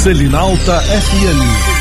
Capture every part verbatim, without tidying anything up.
Selinalta F M.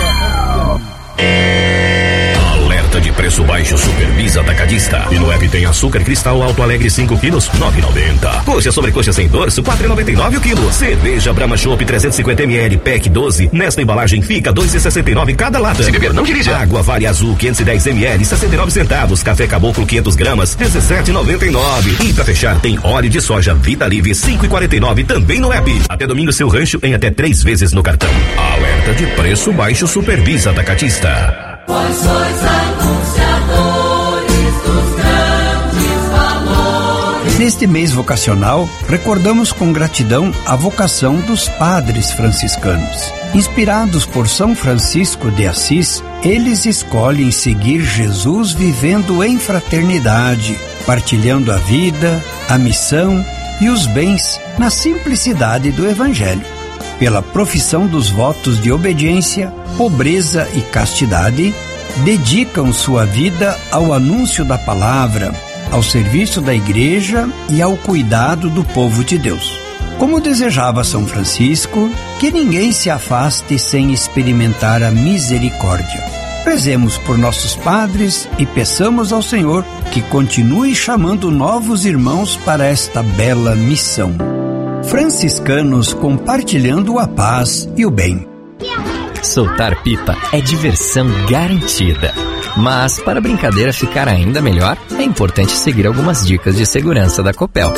Alerta de preço baixo Supervisa Atacadista. E no app tem açúcar cristal Alto Alegre cinco quilos, nove e noventa. Coxa sobre coxa sem dorso, quatro e noventa e nove o quilo. Cerveja Brahma Chopp trezentos e cinquenta mililitros, pack doze. Nesta embalagem fica dois e sessenta e nove cada lata. Se beber, não dirija. Água Vale Azul quinhentos e dez mililitros, sessenta e nove centavos. Café Caboclo quinhentos gramas, dezessete e noventa e nove. E pra fechar tem óleo de soja Vida Livre cinco e quarenta e nove também no app. Até domingo seu rancho em até três vezes no cartão. Alerta de preço baixo Supervisa Atacadista. Pois sois anunciadores dos grandes valores. Neste mês vocacional, recordamos com gratidão a vocação dos padres franciscanos. Inspirados por São Francisco de Assis, eles escolhem seguir Jesus vivendo em fraternidade, partilhando a vida, a missão e os bens na simplicidade do Evangelho. Pela profissão dos votos de obediência, pobreza e castidade, dedicam sua vida ao anúncio da palavra, ao serviço da igreja e ao cuidado do povo de Deus. Como desejava São Francisco, que ninguém se afaste sem experimentar a misericórdia. Rezemos por nossos padres e peçamos ao Senhor que continue chamando novos irmãos para esta bela missão. Franciscanos compartilhando a paz e o bem. Soltar pipa é diversão garantida. Mas para a brincadeira ficar ainda melhor, é importante seguir algumas dicas de segurança da Copel.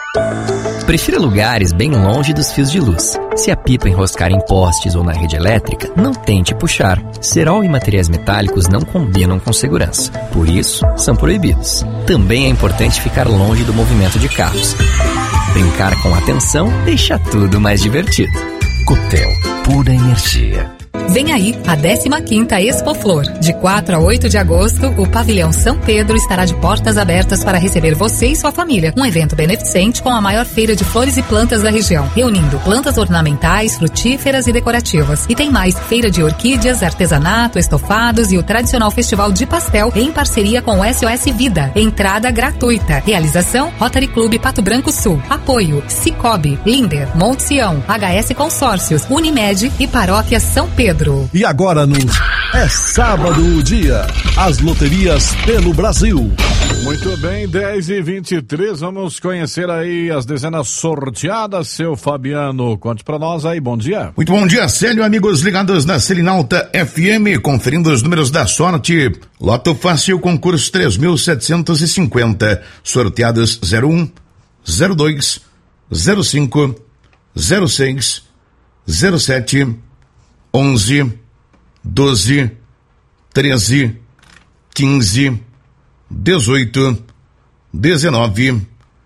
Prefira lugares bem longe dos fios de luz. Se a pipa enroscar em postes ou na rede elétrica, não tente puxar. Cerol e materiais metálicos não combinam com segurança. Por isso, são proibidos. Também é importante ficar longe do movimento de carros. Brincar com atenção deixa tudo mais divertido. Copel, pura energia. Vem aí a décima quinta Expo Flor. De quatro a oito de agosto, o Pavilhão São Pedro estará de portas abertas para receber você e sua família. Um evento beneficente com a maior feira de flores e plantas da região, reunindo plantas ornamentais, frutíferas e decorativas. E tem mais, feira de orquídeas, artesanato, estofados e o tradicional festival de pastel em parceria com o S O S Vida. Entrada gratuita. Realização Rotary Clube Pato Branco Sul. Apoio Cicobi, Linder, Monte Sião, H S Consórcios, Unimed e Paróquia São Pedro. E agora no É Sábado o Dia, as loterias pelo Brasil. Muito bem, dez e vinte e três, vamos conhecer aí as dezenas sorteadas. Seu Fabiano, conte pra nós aí, bom dia. Muito bom dia, Célio, amigos ligados na Selinalta F M, conferindo os números da sorte. Loto Fácil, concurso três mil setecentos e cinquenta, sorteados zero um, zero dois, zero cinco, zero seis, zero sete, onze, doze, treze, quinze, dezoito, dezenove,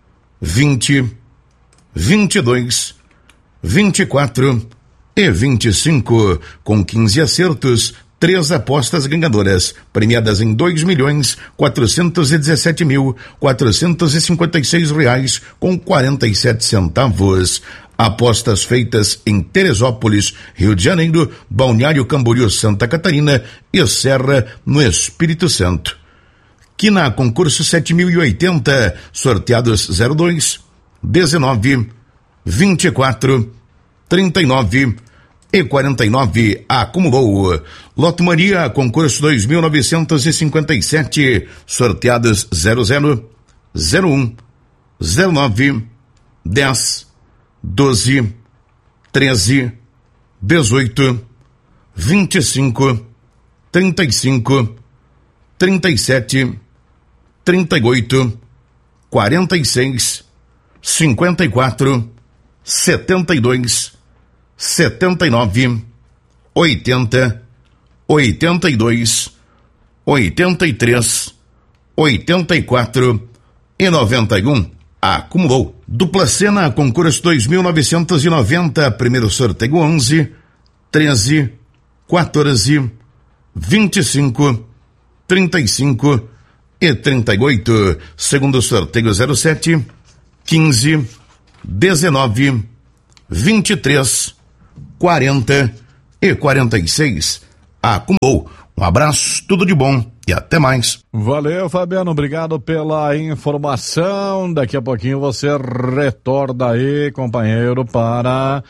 vinte, vinte e dois, vinte e quatro e vinte e cinco, com quinze acertos, três apostas ganhadoras, premiadas em dois milhões quatrocentos e dezessete mil quatrocentos e cinquenta e seis reais com quarenta e sete centavos. Apostas feitas em Teresópolis, Rio de Janeiro, Balneário Camboriú, Santa Catarina e Serra, no Espírito Santo. Quina, concurso sete mil e oitenta, sorteados zero dois, dezenove, vinte e quatro, trinta e nove e quarenta e nove, acumulou. Loto Maria, concurso dois mil novecentos e cinquenta e sete, sorteados zero zero, zero um, zero nove, dez, doze, treze, dezoito, vinte e cinco, trinta e cinco, trinta e sete, trinta e oito, quarenta e seis, cinquenta e quatro, setenta e dois, setenta e nove, oitenta, oitenta e dois, oitenta e três, oitenta e quatro e noventa e um. Acumulou. Dupla Sena, concurso dois mil novecentos e noventa, primeiro sorteio onze, treze, quatorze, vinte e cinco, trinta e cinco e trinta e oito. Segundo sorteio zero sete, quinze, dezenove, vinte e três, quarenta e quarenta e seis. Acumulou. Um abraço, tudo de bom e até mais. Valeu, Fabiano, obrigado pela informação. Daqui a pouquinho você retorna aí, companheiro, para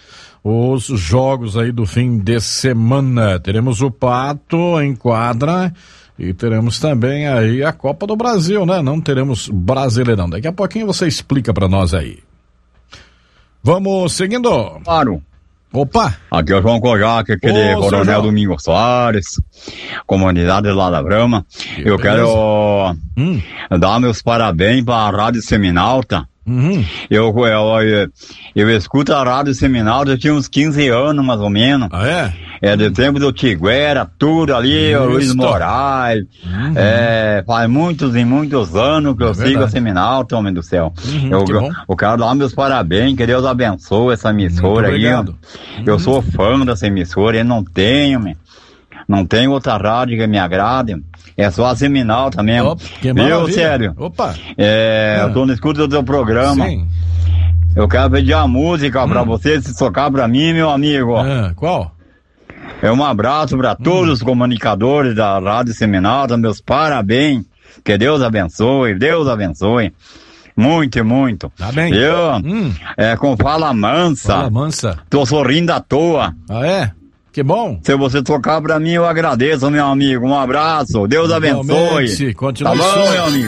os jogos aí do fim de semana. Teremos o Pato em quadra e teremos também aí a Copa do Brasil, né? Não teremos Brasileirão. Daqui a pouquinho você explica pra nós aí. Vamos seguindo. Claro. Opa! Aqui é o João Kojak, aquele Ô, Coronel Domingos Soares, comunidade lá da Brama. Que eu beleza. quero hum. dar meus parabéns para a Rádio Seminalta. Uhum. Eu, eu, eu, eu escuto a Rádio Seminalta, eu tinha uns quinze anos mais ou menos. Ah, é? É do tempo do Tiguera, tudo ali, o Luiz Moraes. Uhum. É, faz muitos e muitos anos que É eu verdade. sigo a Seminalta, homem do céu. Uhum, eu, que bom. eu quero dar meus parabéns, que Deus abençoe essa emissora Muito aí. ó. obrigado. Eu Uhum. sou fã dessa emissora, eu não tenho, man. Não tem outra rádio que me agrade. É só a Seminalta mesmo. Opa, que Viu, maravilha. sério? Opa! É, Ah. eu tô no escudo do teu programa. Sim. Eu quero pedir a música Hum. pra você, se tocar pra mim, meu amigo. Ah, qual? É um abraço pra todos Hum. os comunicadores da Rádio Seminalta, meus parabéns. Que Deus abençoe, Deus abençoe. Muito, muito. Tá bem. Eu, Hum. é com fala mansa. Fala mansa. Tô sorrindo à toa. Ah, é? Que bom. Se você tocar pra mim, eu agradeço, meu amigo. Um abraço. Deus abençoe. Igualmente. Continue Tá bom, só. meu amigo?